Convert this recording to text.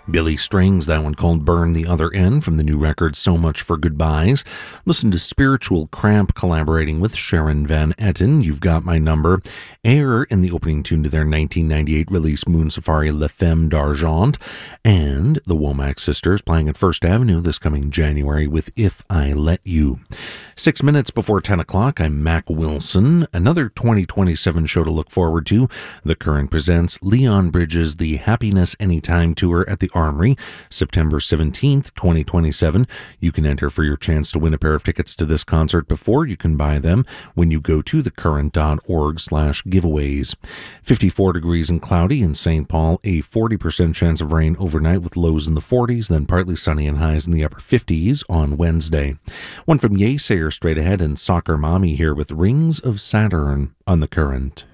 Billy Strings, that one called Burn the Other End from the new record So Much for Goodbyes. Listen to Spiritual Cramp collaborating with Sharon Van Etten, You've Got My Number. Air in the opening tune to their 1998 release Moon Safari La Femme d'Argent. And the Womack Sisters playing at First Avenue this coming January with If I Let You. 6 minutes before 10 o'clock, I'm Mac Wilson. Another 2027 show to look forward to. The Current presents Leon Bridges' The Happiness Anytime Tour at the Armory, September 17th, 2027. You can enter for your chance to win a pair of tickets to this concert before you can buy them when you go to thecurrent.org/giveaways. 54 degrees and cloudy in St. Paul, a 40% chance of rain overnight with lows in the 40s, then partly sunny and highs in the upper 50s on Wednesday. One from Yeasayer straight ahead, and Soccer Mommy here with Rings of Saturn on The Current.